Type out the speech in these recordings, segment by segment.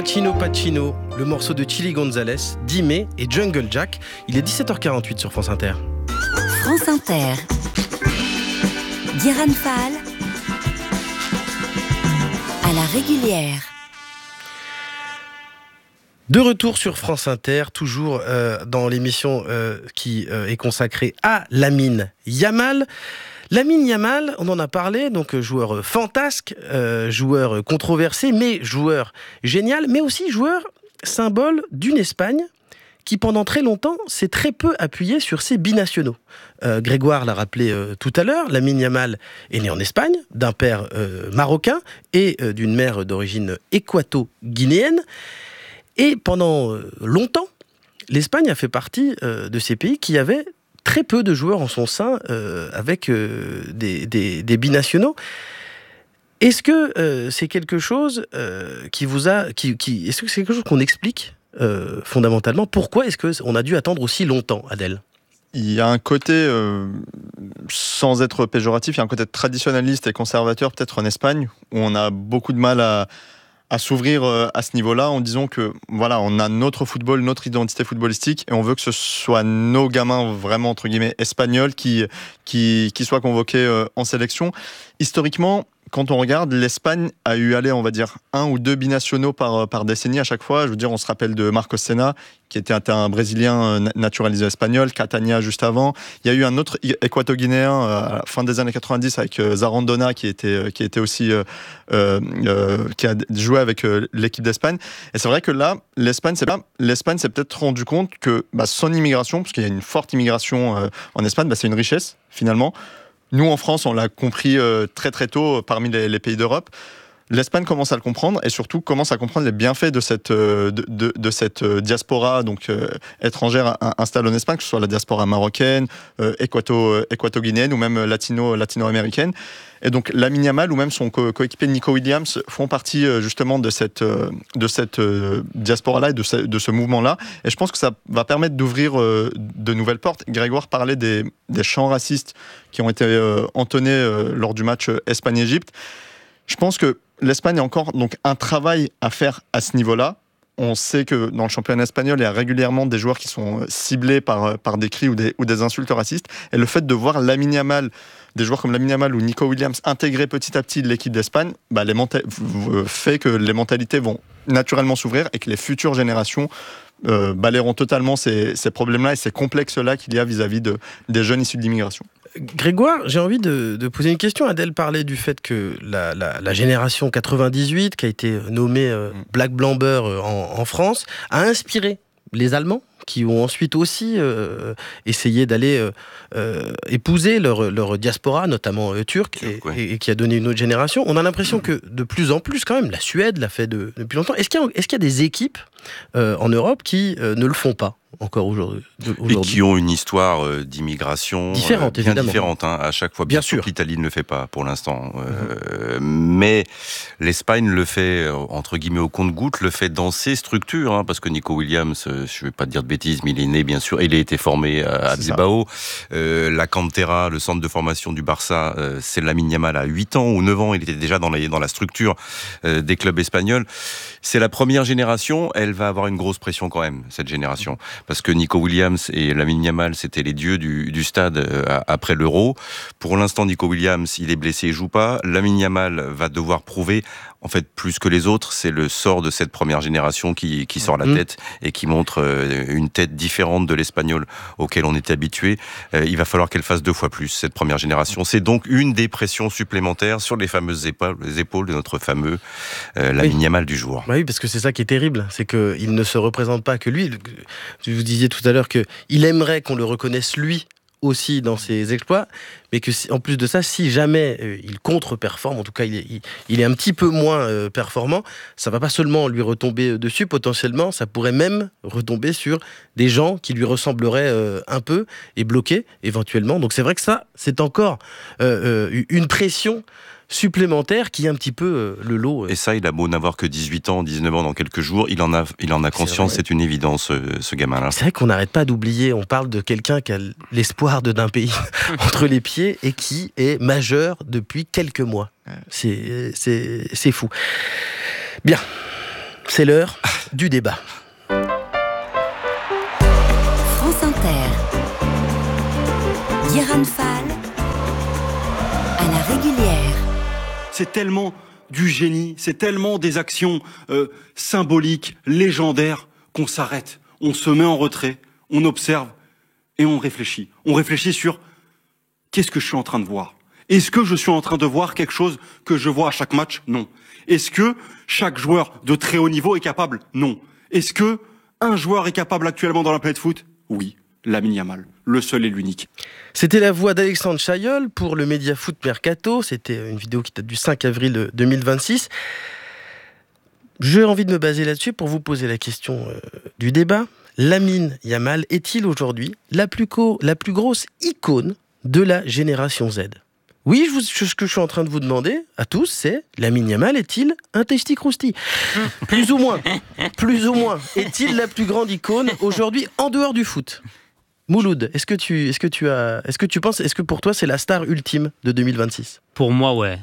Pacino Pacino, le morceau de Chili Gonzalez, Dime et Jungle Jack. Il est 17h48 sur France Inter. France Inter. Diran Fall à la régulière. De retour sur France Inter, toujours dans l'émission qui est consacrée à Lamine Yamal. Lamine Yamal, on en a parlé, donc joueur fantasque, joueur controversé, mais joueur génial, mais aussi joueur symbole d'une Espagne qui pendant très longtemps s'est très peu appuyée sur ses binationaux. Grégoire l'a rappelé tout à l'heure, Lamine Yamal est né en Espagne, d'un père marocain et d'une mère d'origine équato-guinéenne. Et pendant longtemps, l'Espagne a fait partie de ces pays qui avaient très peu de joueurs en son sein avec des binationaux. Est-ce que c'est quelque chose qui vous a... est-ce que c'est quelque chose qu'on explique fondamentalement? Pourquoi est-ce qu'on a dû attendre aussi longtemps, Adèle? Il y a un côté, sans être péjoratif, il y a un côté traditionnaliste et conservateur peut-être en Espagne, où on a beaucoup de mal à s'ouvrir à ce niveau-là en disant que voilà, on a notre football, notre identité footballistique et on veut que ce soit nos gamins vraiment entre guillemets espagnols qui soient convoqués en sélection. Historiquement, quand on regarde, l'Espagne a eu, on va dire, 1 ou 2 binationaux par décennie à chaque fois. Je veux dire, on se rappelle de Marcos Senna, qui était un Brésilien naturalisé espagnol, Catania juste avant. Il y a eu un autre équato-guinéen à la fin des années 90 avec Zarandona, qui était aussi qui a joué avec l'équipe d'Espagne. Et c'est vrai que là, l'Espagne s'est peut-être rendu compte que son immigration, parce qu'il y a une forte immigration en Espagne, c'est une richesse finalement. Nous, en France, on l'a compris très très tôt parmi les pays d'Europe. L'Espagne commence à le comprendre et surtout commence à comprendre les bienfaits de cette diaspora donc étrangère installée en Espagne, que ce soit la diaspora marocaine, équato-guinéenne ou même latino-américaine. Et donc Lamine Yamal ou même son coéquipier Nico Williams font partie justement de cette diaspora-là et de ce mouvement-là. Et je pense que ça va permettre d'ouvrir de nouvelles portes. Grégoire parlait des chants racistes qui ont été entonnés lors du match Espagne-Égypte. Je pense que l'Espagne a encore donc un travail à faire à ce niveau-là. On sait que dans le championnat espagnol, il y a régulièrement des joueurs qui sont ciblés par des cris ou des insultes racistes. Et le fait de voir des joueurs comme Lamine Yamal ou Nico Williams intégrer petit à petit l'équipe d'Espagne, fait que les mentalités vont naturellement s'ouvrir et que les futures générations balayeront totalement ces problèmes-là et ces complexes-là qu'il y a vis-à-vis des jeunes issus de l'immigration. Grégoire, j'ai envie de poser une question. Adèle parlait du fait que la génération 98, qui a été nommée Black Blamber en France, a inspiré les Allemands, qui ont ensuite aussi essayé d'aller épouser leur diaspora, notamment turque, et qui a donné une autre génération. On a l'impression que de plus en plus, quand même, la Suède l'a fait depuis longtemps. Est-ce qu'il y a des équipes en Europe qui ne le font pas encore aujourd'hui? Et qui ont une histoire d'immigration différente, bien différente à chaque fois. Bien sûr, l'Italie ne le fait pas pour l'instant. Mais l'Espagne le fait, entre guillemets, au compte-gouttes, le fait dans ses structures, parce que Nico Williams, je ne vais pas te dire de bêtises, mais il est né, bien sûr, il a été formé à Bilbao. La Cantera, le centre de formation du Barça, c'est Lamine Yamal à 8 ans ou 9 ans, il était déjà dans la structure des clubs espagnols. C'est la première génération, elle va avoir une grosse pression quand même, cette génération. Parce que Nico Williams et Lamine Yamal, c'était les dieux du stade après l'Euro. Pour l'instant, Nico Williams, il est blessé, il joue pas. Lamine Yamal va devoir prouver, en fait, plus que les autres, c'est le sort de cette première génération qui sort la tête et qui montre une tête différente de l'Espagnol auquel on était habitué. Il va falloir qu'elle fasse 2 fois plus, cette première génération. C'est donc une des pressions supplémentaires sur les fameuses épaules de notre fameux Lamine Yamal du jour. Oui, parce que c'est ça qui est terrible, c'est qu'il ne se représente pas que lui. Vous disiez tout à l'heure qu'il aimerait qu'on le reconnaisse lui aussi dans ses exploits, mais que en plus de ça, si jamais il contre-performe, en tout cas il est un petit peu moins performant, ça va pas seulement lui retomber dessus, potentiellement ça pourrait même retomber sur des gens qui lui ressembleraient un peu et bloquer éventuellement. Donc c'est vrai que ça, c'est encore une pression supplémentaire qui est un petit peu le lot. Et ça, il a beau n'avoir que 18 ans, 19 ans dans quelques jours, il en a conscience, c'est une évidence, ce gamin-là. C'est vrai qu'on n'arrête pas d'oublier, on parle de quelqu'un qui a l'espoir d'un pays entre les pieds et qui est majeur depuis quelques mois. C'est fou. Bien. C'est l'heure du débat. France Inter. Guérin Fall. À la régulière. C'est tellement du génie, c'est tellement des actions symboliques, légendaires, qu'on s'arrête. On se met en retrait, on observe et on réfléchit. On réfléchit sur qu'est-ce que je suis en train de voir. Est-ce que je suis en train de voir quelque chose que je vois à chaque match? Non. Est-ce que chaque joueur de très haut niveau est capable? Non. Est-ce que un joueur est capable actuellement dans la planète foot? Oui. Lamine Yamal, le seul et l'unique. C'était la voix d'Alexandre Chaillol pour le Média Foot Mercato. C'était une vidéo qui date du 5 avril 2026. J'ai envie de me baser là-dessus pour vous poser la question du débat. Lamine Yamal est-il aujourd'hui la plus grosse icône de la génération Z? Oui, ce que je suis en train de vous demander à tous, c'est Lamine Yamal est-il un Tasty Krusty? Plus ou moins. Est-il la plus grande icône aujourd'hui en dehors du foot? Mouloud, est-ce que pour toi c'est la star ultime de 2026? Pour moi, ouais.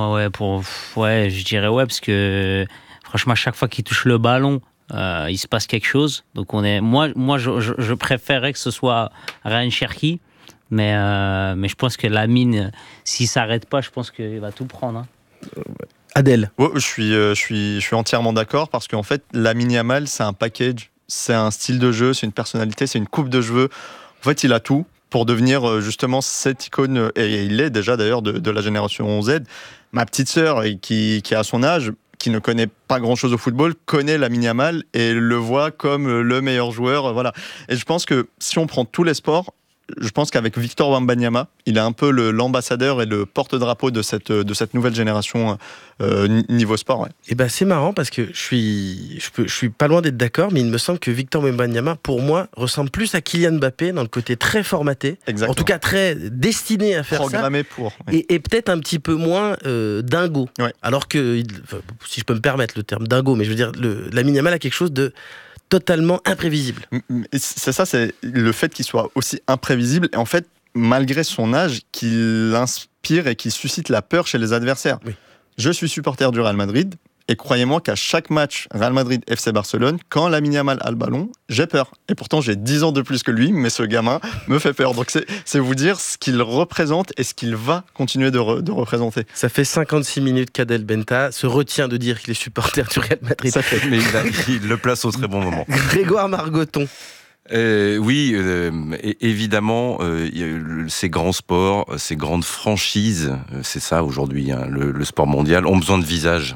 Je dirais ouais, parce que franchement, à chaque fois qu'il touche le ballon, il se passe quelque chose. Donc moi, je préférerais que ce soit Ryan Cherki, mais je pense que Lamine, s'il s'arrête pas, je pense qu'il va tout prendre. Adèle. Ouais, je suis entièrement d'accord parce qu'en fait, Lamine Yamal, c'est un package. C'est un style de jeu, c'est une personnalité, c'est une coupe de cheveux. En fait, il a tout pour devenir justement cette icône, et il est déjà d'ailleurs de la génération Z. Ma petite sœur, qui a son âge, qui ne connaît pas grand-chose au football, connaît Lamine Yamal et le voit comme le meilleur joueur. Voilà. Et je pense que si on prend tous les sports, je pense qu'avec Victor Wembanyama, il est un peu l'ambassadeur et le porte-drapeau de cette nouvelle génération niveau sport. Ouais. Et c'est marrant parce que je suis pas loin d'être d'accord, mais il me semble que Victor Wembanyama, pour moi, ressemble plus à Kylian Mbappé dans le côté très formaté. Exactement. En tout cas très destiné à faire programmé ça. Pour. Ouais. Et peut-être un petit peu moins dingo. Ouais. Alors que, si je peux me permettre le terme dingo, mais je veux dire, Lamine Yamal a quelque chose de totalement imprévisible. C'est ça, c'est le fait qu'il soit aussi imprévisible et en fait, malgré son âge, qu'il inspire et qu'il suscite la peur chez les adversaires. Oui. Je suis supporter du Real Madrid et croyez-moi qu'à chaque match Real Madrid FC Barcelone, quand Lamine Yamal a le ballon, j'ai peur. Et pourtant, j'ai 10 ans de plus que lui, mais ce gamin me fait peur. Donc c'est vous dire ce qu'il représente et ce qu'il va continuer de représenter. Ça fait 56 minutes qu'Adel Benta se retient de dire qu'il est supporter du Real Madrid. Ça fait, mais il le place au très bon moment. Grégoire Margoton. Oui, évidemment, ces grands sports, ces grandes franchises, c'est ça aujourd'hui, hein, le sport mondial, ont besoin de visages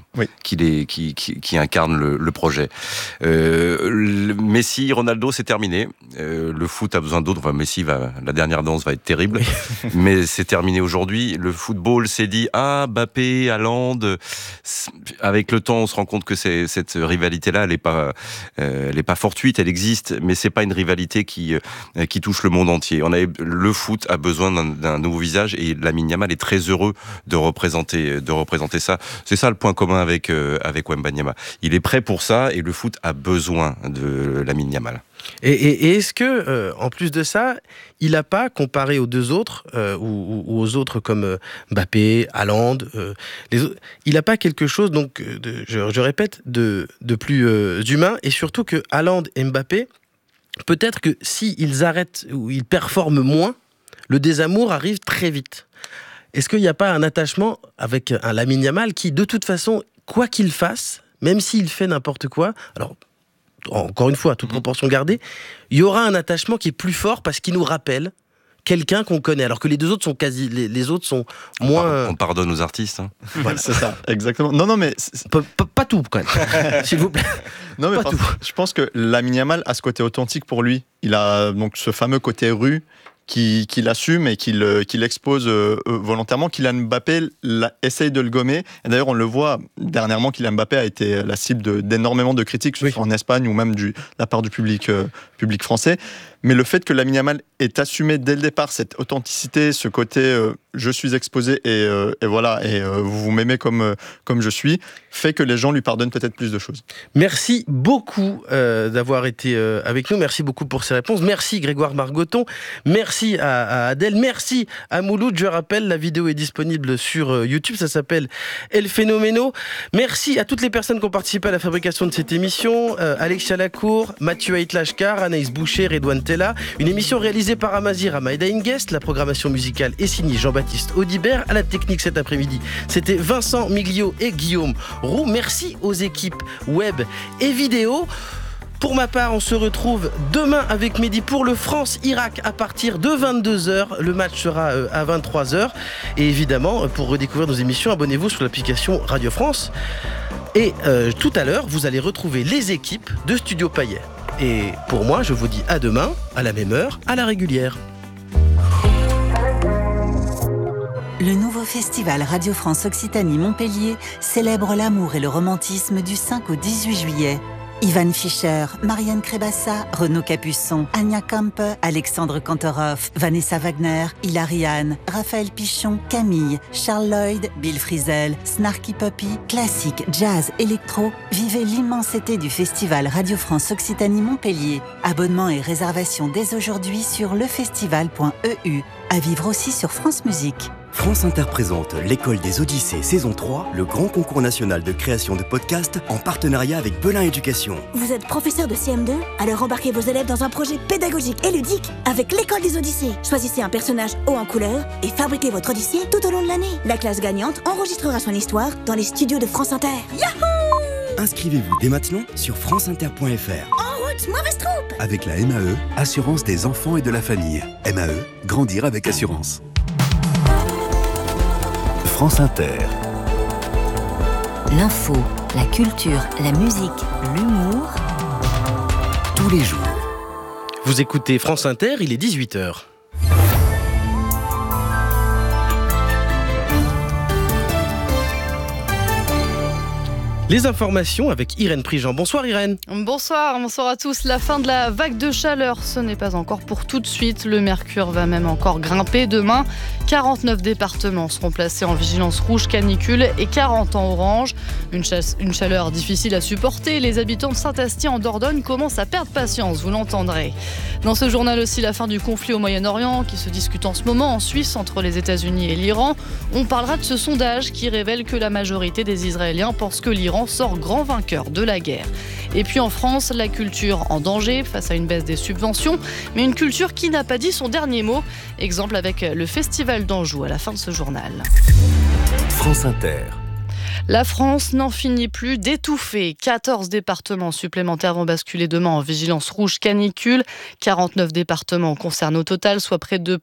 qui incarnent le projet. Messi, Ronaldo, c'est terminé. Le foot a besoin d'autres. Enfin, Messi, la dernière danse va être terrible, mais c'est terminé aujourd'hui. Le football s'est dit, Mbappé, Haaland. Avec le temps, on se rend compte que cette rivalité-là, elle est pas fortuite, elle existe, mais c'est pas une rivalité qui touche le monde entier. Le foot a besoin d'un nouveau visage et Lamine Yamal est très heureux de représenter ça. C'est ça le point commun avec Wembanyama. Il est prêt pour ça et le foot a besoin de Lamine Yamal. Et est-ce que, en plus de ça, il n'a pas, comparé aux deux autres, ou aux autres comme Mbappé, Haaland, les autres, il n'a pas quelque chose, donc, je répète, de plus humain, et surtout que Haaland et Mbappé, peut-être que s'ils arrêtent ou ils performent moins, le désamour arrive très vite. Est-ce qu'il n'y a pas un attachement avec un Lamine Yamal qui, de toute façon, quoi qu'il fasse, même s'il fait n'importe quoi, alors encore une fois, à toute proportion gardée, il y aura un attachement qui est plus fort parce qu'il nous rappelle quelqu'un qu'on connaît, alors que les deux autres sont les autres sont moins... On pardonne aux artistes. Hein. Voilà, c'est ça, exactement. Non, mais... Pas tout, quand même, s'il vous plaît. Non, mais pas tout. Je pense que Lamine Yamal a ce côté authentique pour lui. Il a donc ce fameux côté rue qu'il assume et qu'il expose volontairement. Kylian Mbappé essaye de le gommer. Et d'ailleurs, on le voit dernièrement, Kylian Mbappé a été la cible d'énormément de critiques, que ce soit en Espagne ou même de la part du public français. Mais le fait que Lamine Yamal ait assumé dès le départ cette authenticité, ce côté je suis exposé et voilà, et vous m'aimez comme je suis, fait que les gens lui pardonnent peut-être plus de choses. Merci beaucoup d'avoir été avec nous. Merci beaucoup pour ces réponses. Merci Grégoire Margoton. Merci merci à Adèle, merci à Mouloud. Je rappelle, la vidéo est disponible sur YouTube, ça s'appelle El Phénoméno. Merci à toutes les personnes qui ont participé à la fabrication de cette émission. Alexia Lacour, Mathieu Aitlashkar, Anaïs Boucher, Redouane Tella. Une émission réalisée par Amazir Amaïda Ingest. La programmation musicale est signée Jean-Baptiste Audibert. À la technique cet après-midi, c'était Vincent Miglio et Guillaume Roux. Merci aux équipes web et vidéo. Pour ma part, on se retrouve demain avec Mehdi pour le France-Irak à partir de 22h. Le match sera à 23h. Et évidemment, pour redécouvrir nos émissions, abonnez-vous sur l'application Radio France. Et tout à l'heure, vous allez retrouver les équipes de Studio Payet. Et pour moi, je vous dis à demain, à la même heure, à la régulière. Le nouveau festival Radio France Occitanie-Montpellier célèbre l'amour et le romantisme du 5 au 18 juillet. Ivan Fischer, Marianne Crébassa, Renaud Capuçon, Anya Kampe, Alexandre Kantorov, Vanessa Wagner, Hilary Hahn, Raphaël Pichon, Camille, Charles Lloyd, Bill Frisell, Snarky Puppy, classique, jazz, électro. Vivez l'immense été du festival Radio France Occitanie-Montpellier. Abonnement et réservation dès aujourd'hui sur lefestival.eu. À vivre aussi sur France Musique. France Inter présente l'École des Odyssées saison 3, le grand concours national de création de podcasts en partenariat avec Belin Éducation. Vous êtes professeur de CM2 ? Alors embarquez vos élèves dans un projet pédagogique et ludique avec l'École des Odyssées. Choisissez un personnage haut en couleur et fabriquez votre Odyssée tout au long de l'année. La classe gagnante enregistrera son histoire dans les studios de France Inter. Yahoo ! Inscrivez-vous dès maintenant sur franceinter.fr. En route, mauvaise troupe ! Avec la MAE, Assurance des enfants et de la famille. MAE, grandir avec assurance. France Inter. L'info, la culture, la musique, l'humour. Tous les jours. Vous écoutez France Inter, il est 18h. Les informations avec Irène Prigent. Bonsoir Irène. Bonsoir à tous. La fin de la vague de chaleur, ce n'est pas encore pour tout de suite. Le mercure va même encore grimper demain. 49 départements seront placés en vigilance rouge canicule et 40 en orange. Une chaleur difficile à supporter. Les habitants de Saint-Astier en Dordogne commencent à perdre patience, vous l'entendrez. Dans ce journal aussi, la fin du conflit au Moyen-Orient qui se discute en ce moment en Suisse entre les États-Unis et l'Iran. On parlera de ce sondage qui révèle que la majorité des Israéliens pensent que l'Iran sort grand vainqueur de la guerre. Et puis en France, la culture en danger face à une baisse des subventions, mais une culture qui n'a pas dit son dernier mot. Exemple avec le Festival d'Anjou à la fin de ce journal. France Inter. La France n'en finit plus d'étouffer. 14 départements supplémentaires vont basculer demain en vigilance rouge canicule. 49 départements concernent au total, soit près de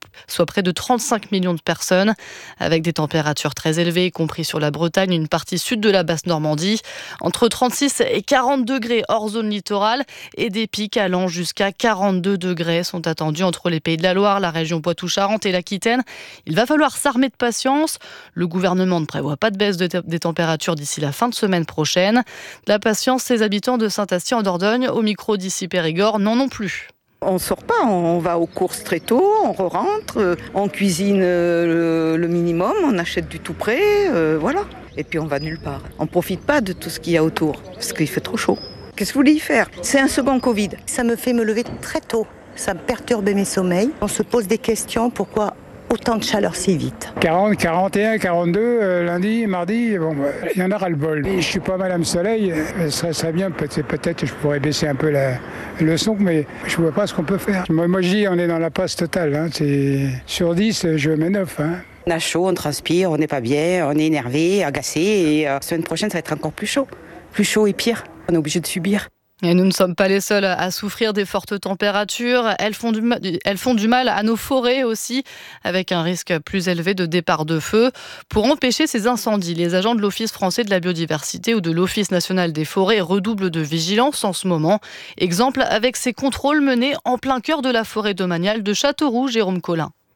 35 millions de personnes, avec des températures très élevées, y compris sur la Bretagne, une partie sud de la Basse-Normandie. Entre 36 et 40 degrés hors zone littorale et des pics allant jusqu'à 42 degrés sont attendus entre les Pays de la Loire, la région Poitou-Charentes et l'Aquitaine. Il va falloir s'armer de patience. Le gouvernement ne prévoit pas de baisse des températures d'ici la fin de semaine prochaine. De la patience, ces habitants de Saint-Astier en Dordogne, au micro d'ici Périgord, n'en ont plus. On ne sort pas, on va aux courses très tôt, on rentre, on cuisine le minimum, on achète du tout prêt, voilà. Et puis on va nulle part. On ne profite pas de tout ce qu'il y a autour, parce qu'il fait trop chaud. Qu'est-ce que vous voulez y faire ? C'est un second Covid. Ça me fait me lever très tôt, ça perturbe mes sommeils. On se pose des questions, pourquoi autant de chaleur si vite. 40, 41, 42, lundi, mardi, bon, il y en aura le bol. Et je suis pas madame Soleil, ce serait bien, peut-être je pourrais baisser un peu le son, mais je vois pas ce qu'on peut faire. Moi je dis, on est dans la passe totale, hein, sur 10, je mets 9. Hein. On a chaud, on transpire, on n'est pas bien, on est énervé, agacé, et la semaine prochaine ça va être encore plus chaud et pire. On est obligé de subir. Et nous ne sommes pas les seuls à souffrir des fortes températures. Elles font du mal à nos forêts aussi, avec un risque plus élevé de départ de feu. Pour empêcher ces incendies, les agents de l'Office français de la biodiversité ou de l'Office national des forêts redoublent de vigilance en ce moment. Exemple avec ces contrôles menés en plein cœur de la forêt domaniale de Châteauroux, Jérôme Collin.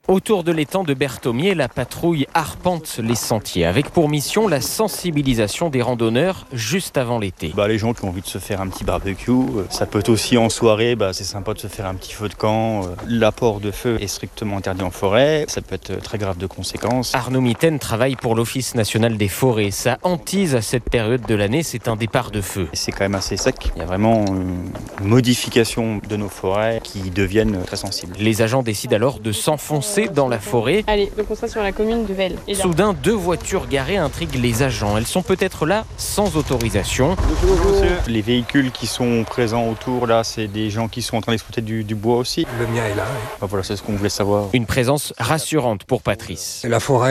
Autour de l'étang de Berthomier, la patrouille arpente les sentiers avec pour mission la sensibilisation des randonneurs juste avant l'été. Les gens qui ont envie de se faire un petit barbecue, ça peut être aussi en soirée, c'est sympa de se faire un petit feu de camp. L'apport de feu est strictement interdit en forêt, ça peut être très grave de conséquences. Arnaud Mitaine travaille pour l'Office national des forêts. Sa hantise à cette période de l'année, c'est un départ de feu. C'est quand même assez sec, il y a vraiment une modification de nos forêts qui deviennent très sensibles. Les agents décident alors de s'enfoncer dans la forêt. Allez, donc on sera sur la commune de Velle. Soudain, 2 voitures garées intriguent les agents. Elles sont peut-être là sans autorisation. Bonjour. Les véhicules qui sont présents autour, là, c'est des gens qui sont en train d'exploiter du bois aussi. Le mien est là. Voilà, c'est ce qu'on voulait savoir. Une présence rassurante pour Patrice. La forêt